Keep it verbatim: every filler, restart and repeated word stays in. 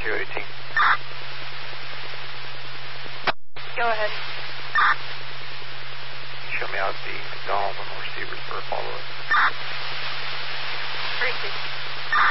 two eighteen. Go ahead. Show me out the McDonald on the receivers for a follow-up.